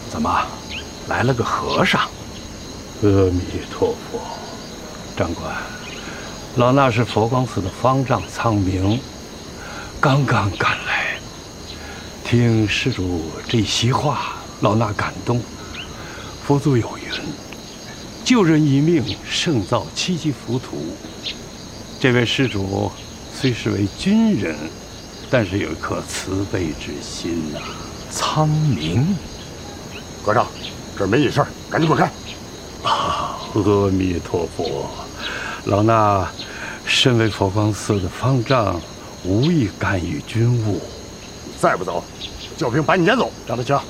怎么，来了个和尚？ 阿弥陀佛。 长官，老衲是佛光寺的方丈苍明，刚刚赶来，听施主这一席话，老衲感动。佛祖有云：救人一命，胜造7级浮屠。这位施主虽是为军人，但是有一颗慈悲之心呐。 苍明，和尚，这儿没你事儿，赶紧滚开！ 阿弥陀佛。 老衲身为佛光寺的方丈，无意干预军务。 你再不走，教兵把你撵走！ 张德清，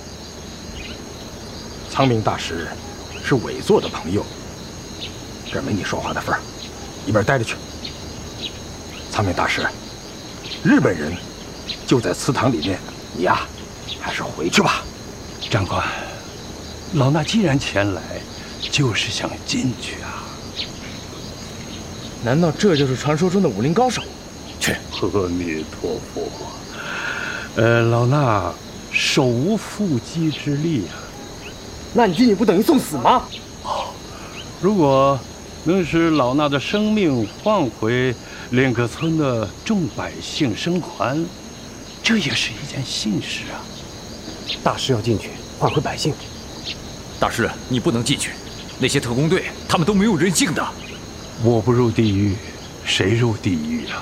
苍明大师是委座的朋友，这儿没你说话的份儿，一边待着去。苍明大师，日本人就在祠堂里面，你呀，还是回去吧。 长官，老衲既然前来，就是想进去啊。 难道这就是传说中的武林高手？去！ 阿弥陀佛。 老衲手无缚鸡之力啊。 那你进去不等于送死吗？ 如果能使老衲的生命换回练克村的众百姓生还，这也是一件幸事啊。 大师要进去换回百姓。 大师，你不能进去，那些特工队他们都没有人性的。 我不入地狱，谁入地狱啊？